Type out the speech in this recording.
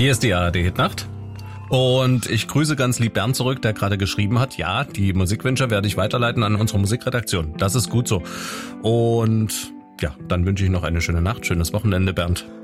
Hier ist die ARD Hitnacht. Und ich grüße ganz lieb Bernd zurück, der gerade geschrieben hat, ja, die Musikwünsche werde ich weiterleiten an unsere Musikredaktion. Das ist gut so. Und ja, dann wünsche ich noch eine schöne Nacht, schönes Wochenende, Bernd.